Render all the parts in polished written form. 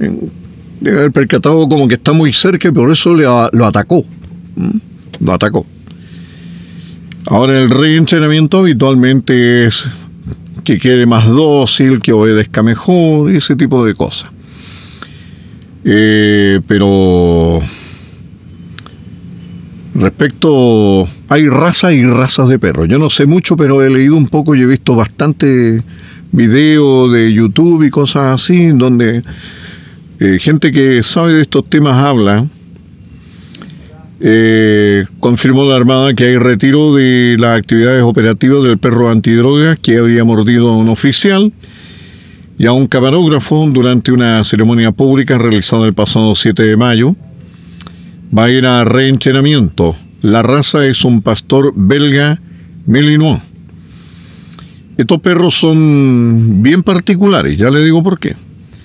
Debe haber percatado como que está muy cerca y por eso lo atacó. Lo atacó. Ahora el reentrenamiento habitualmente es que quede más dócil, que obedezca mejor, ese tipo de cosas. Pero respecto, hay razas y razas de perros. Yo no sé mucho, pero he leído un poco y he visto bastante videos de YouTube y cosas así, donde gente que sabe de estos temas habla. Confirmó la Armada que hay retiro de las actividades operativas del perro antidrogas que habría mordido a un oficial y a un camarógrafo durante una ceremonia pública realizada el pasado 7 de mayo. Va a ir a reentrenamiento. La raza es un pastor belga Malinois. Estos perros son bien particulares, ya le digo por qué.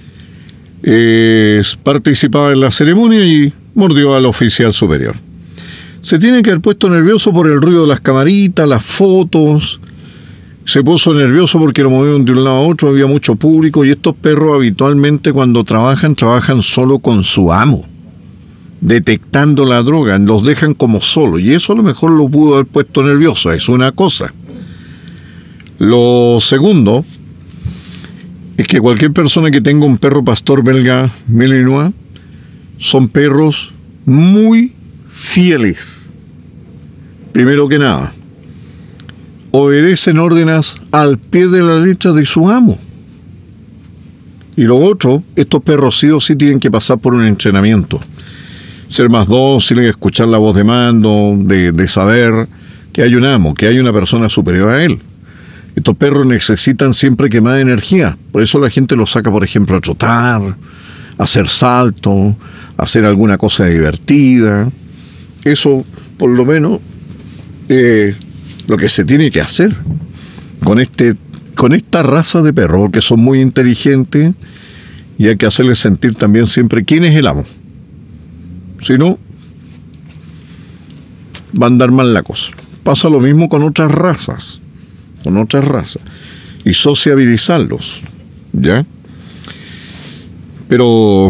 Participaba en la ceremonia y mordió al oficial superior. Se tiene que haber puesto nervioso por el ruido de las camaritas, las fotos. Se puso nervioso porque lo movieron de un lado a otro, había mucho público y estos perros habitualmente cuando trabajan solo con su amo, detectando la droga, los dejan como solos y eso a lo mejor lo pudo haber puesto nervioso, es una cosa. Lo segundo es que cualquier persona que tenga un perro pastor belga Malinois son perros muy fieles. Primero que nada, obedecen órdenes al pie de la letra de su amo. Y lo otro, estos perros sí o sí tienen que pasar por un entrenamiento. Ser más dóciles, escuchar la voz de mando, de saber que hay un amo, que hay una persona superior a él. Estos perros necesitan siempre quemar energía. Por eso la gente los saca, por ejemplo, a trotar, a hacer salto, a hacer alguna cosa divertida. Eso, por lo menos, lo que se tiene que hacer con esta raza de perros, porque son muy inteligentes y hay que hacerles sentir también siempre quién es el amo. Si no, va a andar mal la cosa. Pasa lo mismo con otras razas. Y sociabilizarlos, ¿ya? Pero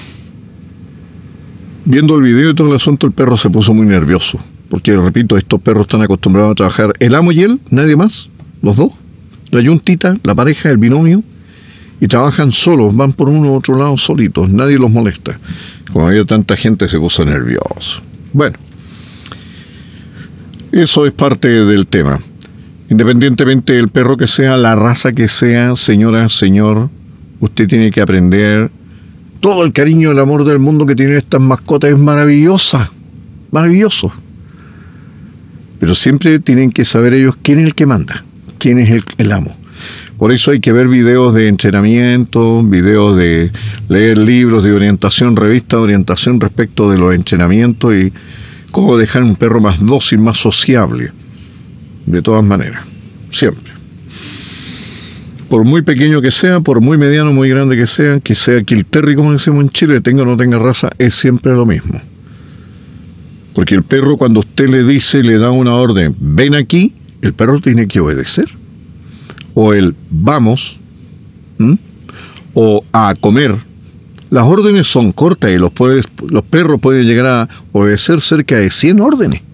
viendo el video y todo el asunto, el perro se puso muy nervioso. Porque, repito, estos perros están acostumbrados a trabajar el amo y él, nadie más, los dos. La yuntita, la pareja, el binomio. Y trabajan solos, van por uno u otro lado solitos, nadie los molesta. Como había tanta gente, se puso nervioso. Bueno, eso es parte del tema. Independientemente del perro que sea, la raza que sea, señora, señor, usted tiene que aprender. Todo el cariño y el amor del mundo que tienen estas mascotas es maravilloso. Pero siempre tienen que saber ellos quién es el que manda, quién es el amo. Por eso hay que ver videos de entrenamiento, videos de leer libros de orientación, revistas de orientación respecto de los entrenamientos y cómo dejar un perro más dócil, más sociable. De todas maneras, siempre. Por muy pequeño que sea, por muy mediano, muy grande que sea Kill Terrier, como decimos en Chile, tenga o no tenga raza, es siempre lo mismo. Porque el perro, cuando usted le dice, le da una orden, ven aquí, el perro tiene que obedecer. O el vamos, o a comer. Las órdenes son cortas y los perros pueden llegar a obedecer cerca de 100 órdenes.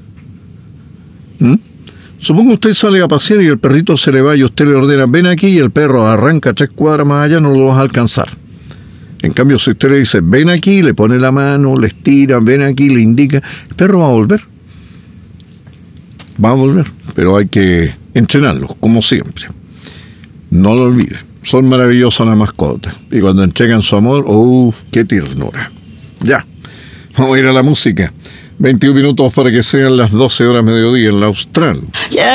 Supongo usted sale a pasear y el perrito se le va y usted le ordena, ven aquí, y el perro arranca 3 cuadras más allá, no lo vas a alcanzar. En cambio, si usted le dice, ven aquí, le pone la mano, le estira, ven aquí, le indica, el perro va a volver. Pero hay que entrenarlos, como siempre. No lo olvide, son maravillosas las mascotas. Y cuando entregan su amor, qué ternura. Ya, vamos a ir a la música. 21 minutos para que sean las 12 horas mediodía en la Austral.